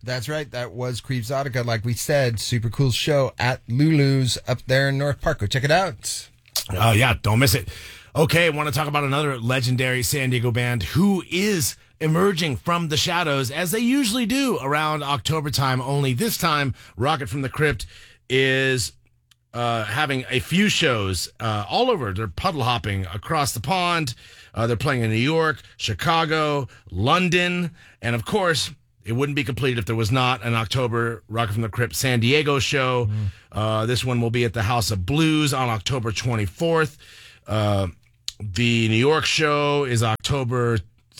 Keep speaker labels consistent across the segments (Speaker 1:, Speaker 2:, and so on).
Speaker 1: That's right. That was Creepzotica. Like we said, super cool show at Lulu's up there in North Park. Go check it out.
Speaker 2: Oh, yeah. Don't miss it. Okay. I want to talk about another legendary San Diego band who is emerging from the shadows, as they usually do around October time. Only this time, Rocket from the Crypt is having a few shows all over. They're puddle hopping across the pond. They're playing in New York, Chicago, London, and of course, it wouldn't be complete if there was not an October Rocket from the Crypt San Diego show. This one will be at the House of Blues on October 24th. The New York show is October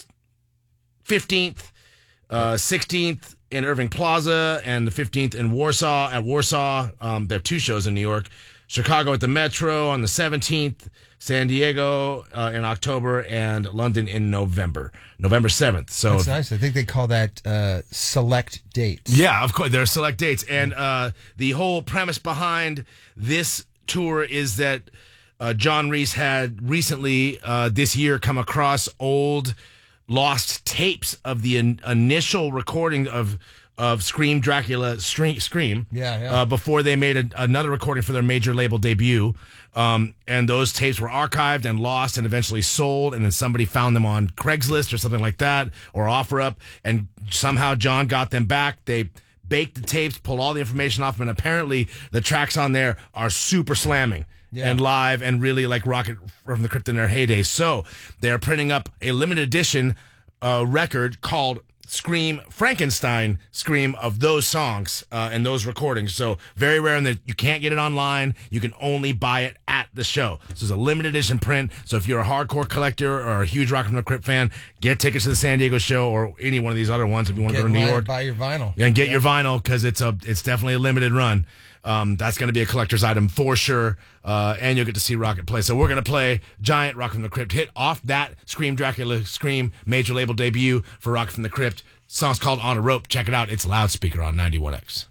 Speaker 2: 15th, 16th in Irving Plaza, and the 15th in Warsaw. At Warsaw, there are two shows in New York. Chicago at the Metro on the 17th, San Diego in October, and London in November 7th. So
Speaker 1: that's nice. I think they call that select dates.
Speaker 2: Yeah, of course. There are select dates. And the whole premise behind this tour is that John Reese had recently this year come across old lost tapes of the initial recording of Scream Dracula Scream. Before they made another recording for their major label debut. And those tapes were archived and lost and eventually sold, and then somebody found them on Craigslist or something like that, or OfferUp, and somehow John got them back. They baked the tapes, pulled all the information off them, and apparently the tracks on there are super slamming. And live and really like Rocket from the Crypt in their heyday. So they're printing up a limited edition record called Scream Frankenstein Scream of those songs and those recordings. So very rare in that you can't get it online. You can only buy it at the show. So it's a limited edition print. So if you're a hardcore collector or a huge Rocket from the Crypt fan, get tickets to the San Diego show or any one of these other ones if you want to go to New York.
Speaker 1: Buy your vinyl.
Speaker 2: And get your vinyl because it's definitely a limited run. That's going to be a collector's item for sure, and you'll get to see Rocket play. So we're going to play Giant Rocket from the Crypt hit off that Scream Dracula Scream major label debut for Rocket from the Crypt. Song's called On a Rope. Check it out. It's Loudspeaker on 91X.